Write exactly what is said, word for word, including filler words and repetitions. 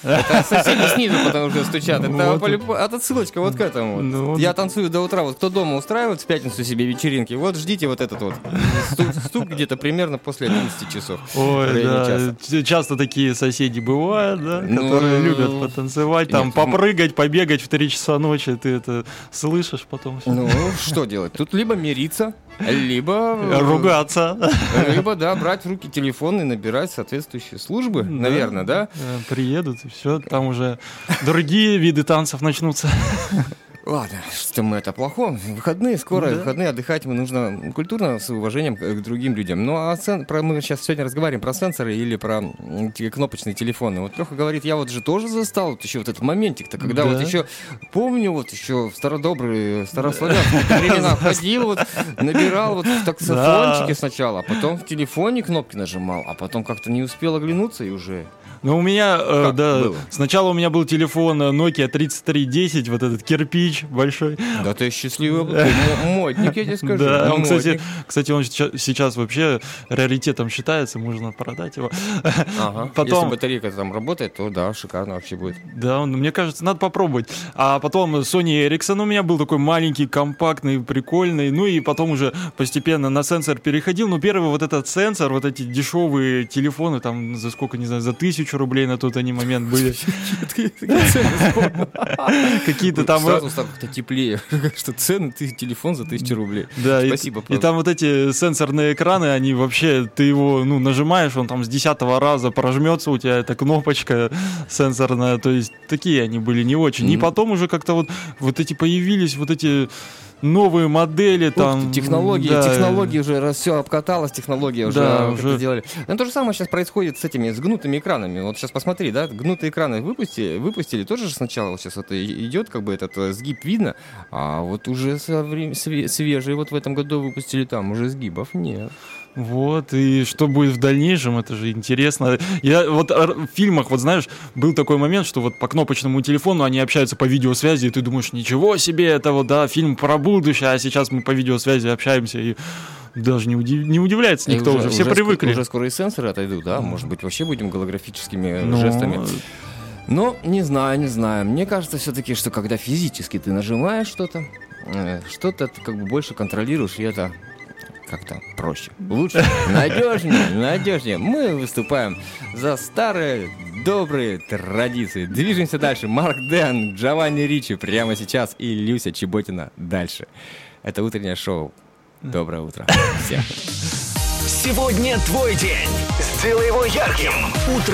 Это соседи снизу потому что стучат. Это, Вот. полюб- это отсылочка вот к этому. вот. Ну, Я танцую до утра. Вот кто дома устраивает в пятницу себе вечеринки, вот ждите вот этот вот стук, стук где-то примерно после одиннадцати часов. Ой, в районе да, часа. ч- часто такие соседи бывают, да, Ну, которые любят потанцевать, там, нет, попрыгать, побегать в три часа ночи, ты это слышишь потом. всё. Ну, что делать? Тут либо мириться, либо... э, Ругаться. Либо, да, брать в руки телефон и набирать соответствующие службы, наверное, да? Э, Приедут, и все, там уже другие виды танцев начнутся. Ладно, что мы это плохо. Выходные скоро, Да. выходные отдыхать мы нужно культурно, с уважением к, к другим людям. Ну, а сен- про, мы сейчас сегодня разговариваем про сенсоры или про м, те кнопочные телефоны. Вот Леха говорит, я вот же тоже застал вот еще вот этот моментик-то, когда Да. вот еще, помню, вот еще в стародобрые, старославянские времена ходил, вот, набирал вот в таксофончике Да. сначала, а потом в телефоне кнопки нажимал, а потом как-то не успел оглянуться и уже... Ну, у меня, э, Как да, было? сначала у меня был телефон э, Nokia тридцать три десять, вот этот кирпич большой. Да ты счастливый, ты мо- модник, я тебе скажу. Да, он, модник. кстати, кстати, он ща- сейчас вообще раритетом считается, можно продать его. Ага. Потом- Если батарейка там работает, то да, шикарно вообще будет. Да, он, мне кажется, надо попробовать. А потом Sony Ericsson у меня был такой маленький, компактный, прикольный. Ну и потом уже постепенно на сенсор переходил. Ну, первый вот этот сенсор, вот эти дешевые телефоны, там за сколько, не знаю, за тысячу рублей на тот они момент были. Какие-то там... Сразу стало как-то теплее, что цены, ты телефон за тысячу рублей. Да, и- Спасибо. И, правда. там вот эти сенсорные экраны, они вообще, ты его, ну, нажимаешь, он там с десятого раза прожмется, у тебя эта кнопочка сенсорная, то есть такие они были не очень. И Мгм. потом уже как-то вот, вот эти появились, вот эти новые модели Ух там. ты, технологии, да. технологии уже, раз все обкаталось, технологии уже, Да, как уже. это сделали. Но то же самое сейчас происходит с этими, с гнутыми экранами. Вот сейчас посмотри, да, гнутые экраны выпустили, выпустили, тоже же сначала вот сейчас это и- идет, как бы этот э, сгиб видно, а вот уже со врем- све- свежие вот в этом году выпустили там, уже сгибов нет. Вот, и что будет в дальнейшем, это же интересно. Я вот р- в фильмах, вот знаешь, был такой момент, что вот по кнопочному телефону они общаются по видеосвязи, и ты думаешь, ничего себе, это вот, да, фильм про будущее, а сейчас мы по видеосвязи общаемся, и даже не, удив- не удивляется И никто, уже, все ск- привыкли. Уже скоро и сенсоры отойдут, да, может быть, вообще будем голографическими Ну, жестами. Но не знаю, не знаю. Мне кажется все-таки, что когда физически ты нажимаешь что-то, э, что-то ты как бы больше контролируешь, и это как-то проще. Лучше, надежнее, надежнее. Мы выступаем за старые добрые традиции. Движемся дальше. Марк Дэн, Джованни Ричи прямо сейчас и Люся Чеботина дальше. Это утреннее шоу. Доброе утро всем. Сегодня твой день. Сделай его ярким. Утро